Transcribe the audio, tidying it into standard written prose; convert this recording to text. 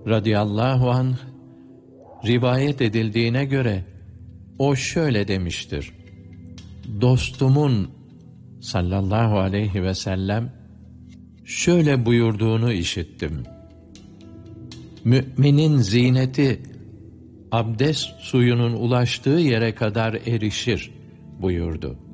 radıyallahu anh, rivayet edildiğine göre o şöyle demiştir: dostumun sallallahu aleyhi ve sellem şöyle buyurduğunu işittim: müminin zineti abdest suyunun ulaştığı yere kadar erişir buyurdu.